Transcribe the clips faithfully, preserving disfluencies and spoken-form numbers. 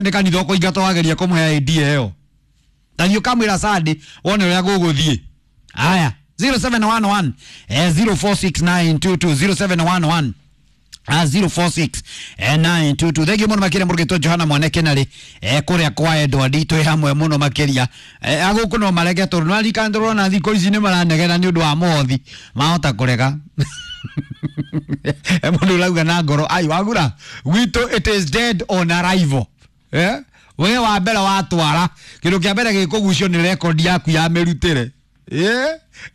Ni kanitha ko ingato wageria kumuhe idea yo. Tanyo kamera sadi wone ria guguthie. Aya zero seven one one zero four six nine two two zero seven one one Uh, zero four six nine two two. Thegi muno makiria murugito Johana Mwaneke nari eh kuria kwa Edward itwe hamwe muno makiria eh aguku no marege toru nari kandoro na thiko ici ni maranegera ni undu wa mothi mahota kurega e mundu lauga na ngoro ai wagura wito it is dead on arrival eh we wa mbere wa twara kindu kia mbere gikugucio ni record yaku ya merutire eh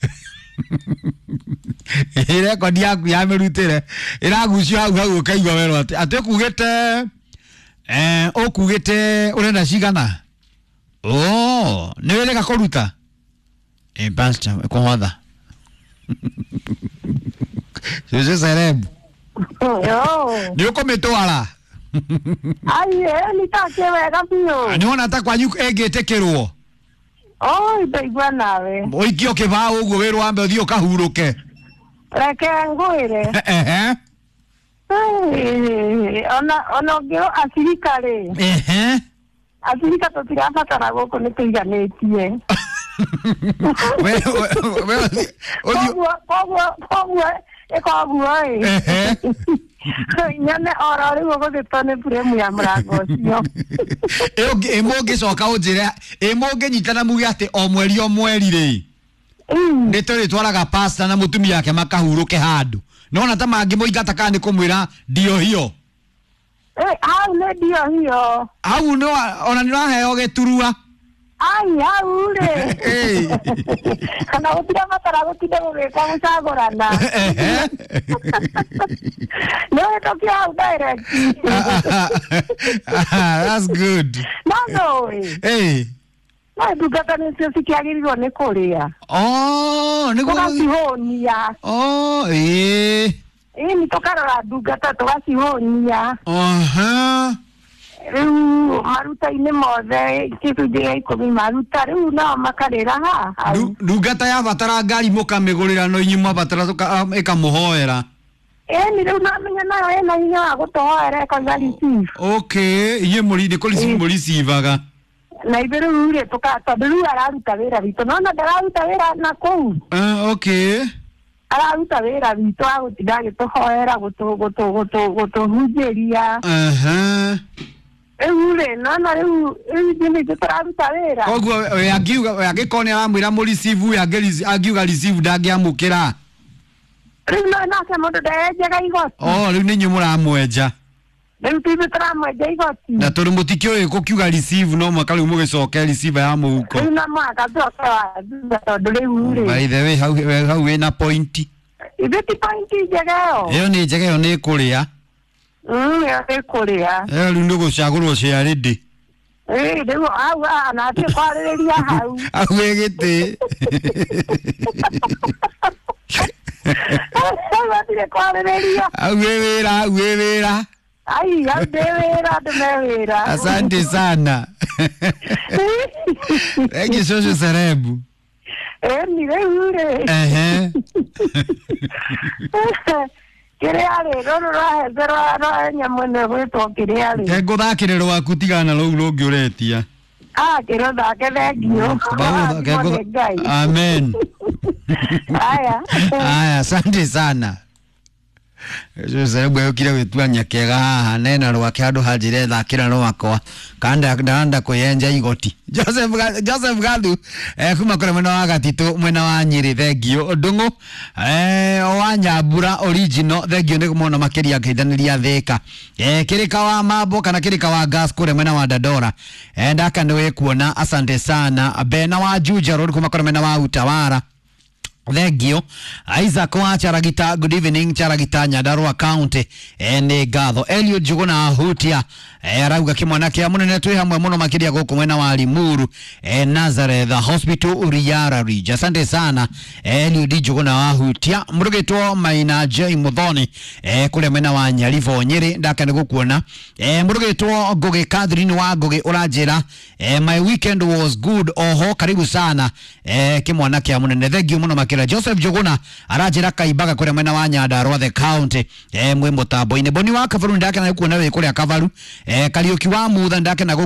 record yaku ya merutire iragucio hau hau ukaigwa wero ati ati kugite eh okugite urenda cigana oh ni wele ka koruta eh basta ko hoda Jose Serebu yo ni ukometwara ai ni take wega biyo ni wona ata kwa yuko egetekerwo oh ndaigwa nawe oikio kiba uguo wiru ambe uthio kahuruke reke ngwire ehe ona ona ngiro asirikare ehe asirika tutirabatara guku ni tuiganitie we we odio koguo koguo ekoguo ehe nyane orari gugu gitone premu ya mrango cio Eo emoge soka ujire emoge nyitana mugi ati o mweri o mweri ri ni turi twaraga pasta na mutumi yake makahuruke handu nona ta mangi muigata kana ni kumwira dio hiyo eh au ne dio hiyo au no ona ni raheo geturua ai au re eh kana utira matara gutinde gugika gucagurana no etokia au direct that's good no no eh no ndungata ni cio cikiagiririo ni kuria oh ni kugacihonia oh eh eh ni tukarora ndungata tugacihonia aha riu maruta-ini mothe gĩcunjĩ gĩa ikũmi maruta riu nao makarĩra haha ndungata ya batara ngari mũkamĩgũrĩra no inyuĩ mwabatara ĩkamũhoera ĩni riu namenya nayo ĩna hinya wa gũtũhoera ĩkauga receive okay inyuĩ mũrinde kũ receive-aga na ithuĩ rĩu rĩ tondũ rĩu araruta wĩra witũ nona ndararuta wĩra na kũu okay araruta wĩra witũ wa gũtinda agĩtũhoera gũtũhunjĩria Eure nana riu indi turaruta wira koguo we angiuga we angikone aramwira mu receive we angiuga receive ndangiamukira riu no nake mundu ndaenjaga igoti oh riu ninyu muramwenja riu tibi turamwenja igoti na turi mutikio kukiuga receive no mwaka riu mugicoke receive ya muhuko riu na mwaka tuoka tondu riu ri by the way how how we na point ibeti point njegeo iyo ni njegeo ni kuria Mm, ya kuria. Eh, lundo go chaguro cia ready. Eh, ndego au ana ati kwarĩrĩria hau. Au egete. Au ati kwarĩrĩria. Au wera, au wera. Ai, au wera, ndemewera. Asante sana. Egi Jose Serebu. Eh, ni wewe. Eh. Kireare roro ra zero ra nyamone gwito kireare Kego thakire rwaku tigana rau rungi uretia ah kiro thake thengio kego amen aya aya asante sana Jose bwe ukire wetwanya kega haha nena rwake andu hanjire thakira rwakwa kanda ndanda kuyenja igoti Joseph Joseph Gadu eh kuma kore mwena wa Gatito mwena wa Nyiri thengio ndungu eh wa Nyambura original thengio ni kumona makiria ngithaniria thika eh kirika wa mambo kana kirika wa gas kore mwena wa Dadora eh ndaka niwe kuona asante sana bena wa Juja road kuma kore mwena wa Utawara thengio Isaac wa Charagita good evening Charagita Nyandarua County ene gatho Elliot Juguna Hutia arauga kimwana kia munene twi hamwe muno makiria guku mwena wa Limuru Nazareth Hospital Uriara Ridge asante sana Elliot Juguna wa Hutia murugitwo Maina J Muthoni kule mwena wa Nyarivo Nyeri ndaka ni gukuona murugitwo Goge Catherine wa Goge urajira my weekend was good oho karibu sana kimwana kia munene thengio muno makira Joseph Juguna arajira Kaibaga kule mwena wa Nyandarua the county mwe mutambo ine boni wa Kavaru ndaka na kuona we kule Kavaru eh Kariuki wa mutha ndake na